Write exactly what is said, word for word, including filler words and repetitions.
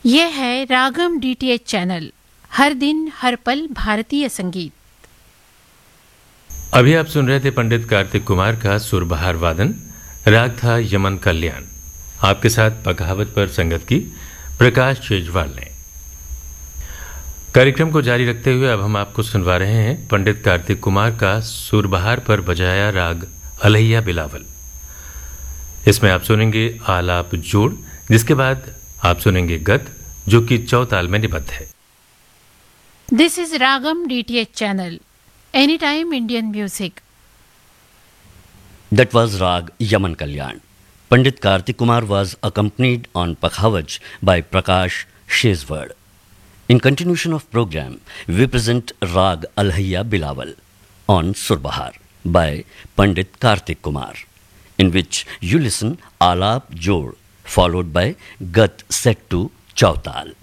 यह है रागम DTH channel, हर दिन हर पल भारतीय संगीत। अभी आप सुन रहे थे पंडित कार्तिक कुमार का सुरबहार वादन। राग था यमन कल्याण। आपके साथ पखावत पर संगत की प्रकाश शेजवाल ने। कार्यक्रम को जारी रखते हुए अब हम आपको सुनवा रहे हैं पंडित कार्तिक कुमार का सुरबहार पर बजाया राग अलैया बिलावल। इसमें आप सुनेंगे आलाप जोड़, जिसके बाद आप सुनेंगे गत, जो कि चौताल में निबद्ध है। This is ragam DTH channel, any time Indian music. That was Rag Yaman Kalyan. Pandit Kartik Kumar was accompanied on Pakhavaj by Prakash Shezwad. In continuation of program, we present Rag Alhaiya Bilawal on Surbahar by Pandit Kartik Kumar, in which you listen Alap Jod followed by Gat set to Chautal.